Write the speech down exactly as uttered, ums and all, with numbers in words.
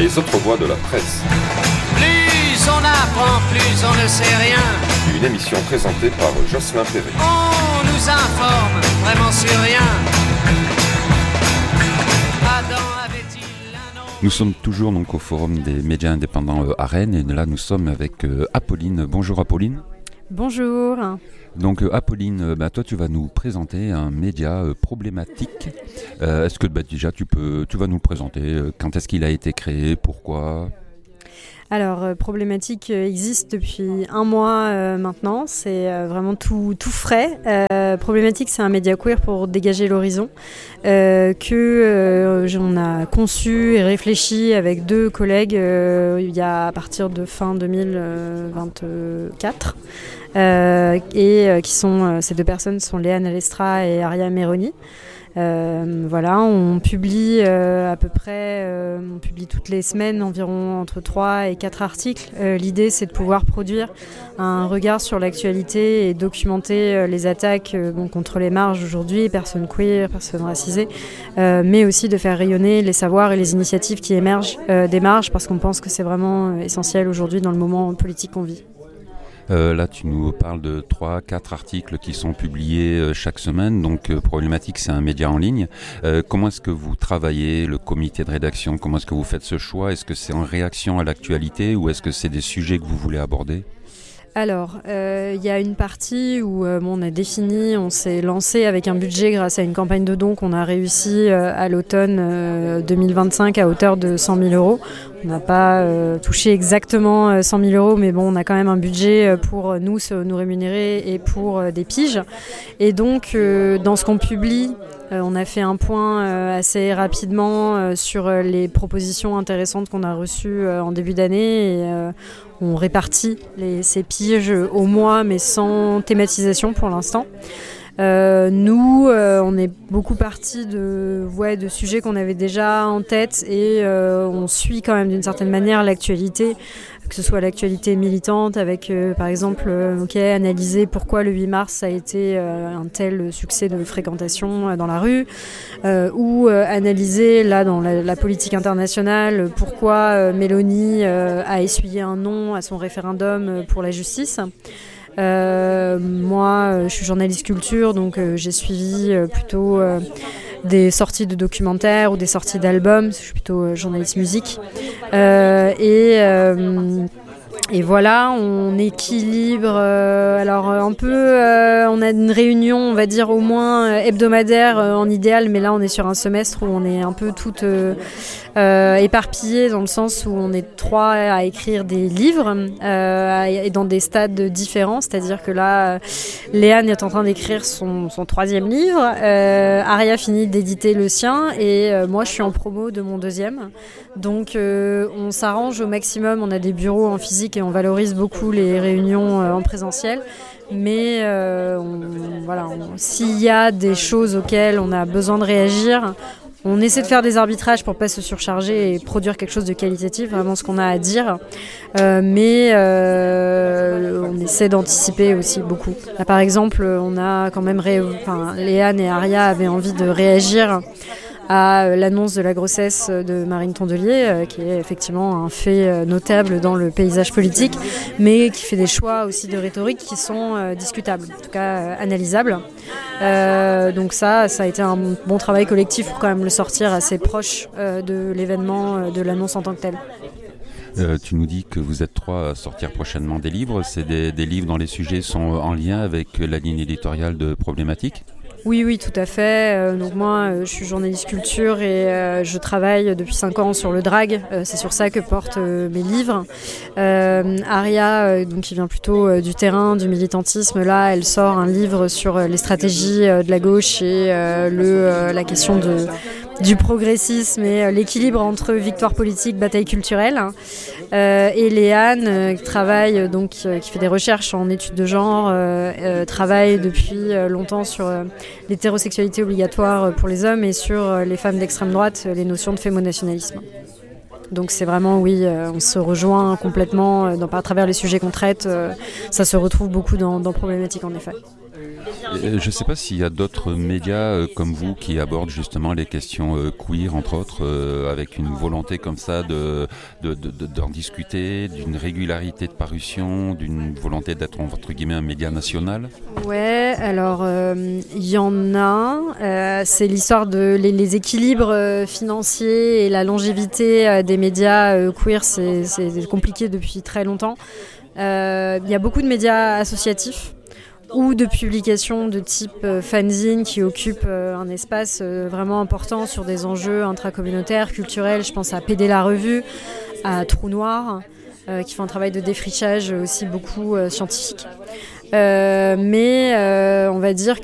Les autres voix de la presse. Plus on apprend, plus on ne sait rien. Une émission présentée par Jocelyn Perret. On nous informe vraiment sur rien. Adam avait-il un nom? Nous sommes toujours donc au Forum des médias indépendants euh, à Rennes et là nous sommes avec euh, Apolline. Bonjour Apolline. Bonjour. Donc euh, Apolline, euh, bah, toi tu vas nous présenter un média euh, problématique. Euh, est-ce que bah, déjà tu peux, tu vas nous le présenter, euh, quand est-ce qu'il a été créé, pourquoi ? Alors, euh, Problématique euh, existe depuis un mois euh, maintenant, c'est euh, vraiment tout, tout frais. Euh, Problématique, c'est un média queer pour dégager l'horizon euh, que euh, j'en a conçu et réfléchi avec deux collègues euh, il y a à partir de fin deux mille vingt-quatre. Euh, et euh, qui sont, euh, ces deux personnes sont Léane Alestra et Aria Meroni. Euh, voilà, on publie euh, à peu près, euh, on publie toutes les semaines environ entre trois et quatre articles. Euh, l'idée, c'est de pouvoir produire un regard sur l'actualité et documenter euh, les attaques euh, bon, contre les marges aujourd'hui, personnes queer, personnes racisées, euh, mais aussi de faire rayonner les savoirs et les initiatives qui émergent euh, des marges, parce qu'on pense que c'est vraiment euh, essentiel aujourd'hui dans le moment politique qu'on vit. Euh, là, tu nous parles de trois quatre articles qui sont publiés euh, chaque semaine. Donc, euh, Problématique, c'est un média en ligne. Euh, comment est-ce que vous travaillez, le comité de rédaction? Comment est-ce que vous faites ce choix? Est-ce que c'est en réaction à l'actualité ou est-ce que c'est des sujets que vous voulez aborder? Alors, il euh, y a une partie où euh, bon, on a défini, on s'est lancé avec un budget grâce à une campagne de dons qu'on a réussi euh, à l'automne euh, deux mille vingt-cinq à hauteur de cent mille euros. On n'a pas euh, touché exactement euh, cent mille euros, mais bon, on a quand même un budget pour nous, nous rémunérer et pour euh, des piges. Et donc, euh, dans ce qu'on publie, euh, on a fait un point euh, assez rapidement euh, sur euh, les propositions intéressantes qu'on a reçues euh, en début d'année. Et, euh, on répartit les, ces piges au mois, mais sans thématisation pour l'instant. Euh, nous, euh, on est beaucoup partis de, ouais, de sujets qu'on avait déjà en tête et euh, on suit quand même d'une certaine manière l'actualité, que ce soit l'actualité militante avec, euh, par exemple, euh, okay, analyser pourquoi le huit mars a été euh, un tel succès de fréquentation euh, dans la rue, euh, ou euh, analyser, là, dans la, la politique internationale, pourquoi euh, Mélanie euh, a essuyé un non à son référendum pour la justice. Euh, moi, euh, je suis journaliste culture, donc euh, j'ai suivi euh, plutôt euh, des sorties de documentaires ou des sorties d'albums. Je suis plutôt euh, journaliste musique. Euh, et, euh, et voilà, on équilibre. Euh, alors un peu, euh, on a une réunion, on va dire au moins euh, hebdomadaire euh, en idéal, mais là on est sur un semestre où on est un peu toutes euh, Euh, éparpillés dans le sens où on est trois à écrire des livres euh, et dans des stades différents, c'est-à-dire que là Léane est en train d'écrire son, son troisième livre, euh, Aria finit d'éditer le sien et euh, moi je suis en promo de mon deuxième, donc euh, on s'arrange au maximum, on a des bureaux en physique et on valorise beaucoup les réunions euh, en présentiel. Mais euh, on, voilà, on, s'il y a des choses auxquelles on a besoin de réagir, on essaie de faire des arbitrages pour ne pas se surcharger et produire quelque chose de qualitatif, vraiment ce qu'on a à dire. Euh, mais euh, on essaie d'anticiper aussi beaucoup. Là, par exemple, on a quand même ré... enfin, Léane et Aria avaient envie de réagir à l'annonce de la grossesse de Marine Tondelier, euh, qui est effectivement un fait euh, notable dans le paysage politique, mais qui fait des choix aussi de rhétorique qui sont euh, discutables, en tout cas euh, analysables. Euh, donc ça, ça a été un bon travail collectif pour quand même le sortir assez proche euh, de l'événement, euh, de l'annonce en tant que telle. Euh, tu nous dis que vous êtes trois à sortir prochainement des livres. C'est des, des livres dont les sujets sont en lien avec la ligne éditoriale de Problématique ? Oui, oui, tout à fait. Euh, donc moi, euh, je suis journaliste culture et euh, je travaille depuis cinq ans sur le drag. Euh, c'est sur ça que portent euh, mes livres. Euh, Aria, euh, donc, qui vient plutôt euh, du terrain, du militantisme, là, elle sort un livre sur euh, les stratégies euh, de la gauche et euh, le, euh, la question de, du progressisme et euh, l'équilibre entre victoire politique, bataille culturelle. Euh, et Léane, euh, qui travaille, donc, euh, qui fait des recherches en études de genre, euh, euh, travaille depuis euh, longtemps sur euh, l'hétérosexualité obligatoire pour les hommes et sur les femmes d'extrême droite, les notions de fémonationalisme. Donc c'est vraiment, oui, on se rejoint complètement dans, à travers les sujets qu'on traite. Ça se retrouve beaucoup dans, dans Problématique, en effet. Je ne sais pas s'il y a d'autres médias euh, comme vous qui abordent justement les questions euh, queer, entre autres, euh, avec une volonté comme ça de, de, de, de, d'en discuter, d'une régularité de parution, d'une volonté d'être entre guillemets un média national. Ouais, alors il euh, y en a. Euh, c'est l'histoire de les, les équilibres euh, financiers et la longévité euh, des médias euh, queer, c'est, c'est compliqué depuis très longtemps. Il euh, y a beaucoup de médias associatifs ou de publications de type euh, fanzine qui occupent euh, un espace euh, vraiment important sur des enjeux intracommunautaires, culturels. Je pense à P D la Revue, à Trou Noir, euh, qui font un travail de défrichage aussi beaucoup euh, scientifique. Euh, mais euh, on va dire que